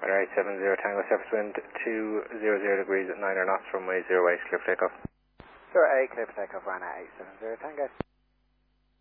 Radar 870 Tango, surface wind 200 degrees at 9 knots, runway 08, clear for takeoff. Sure, A, clear for takeoff, Ryanair 870 Tango.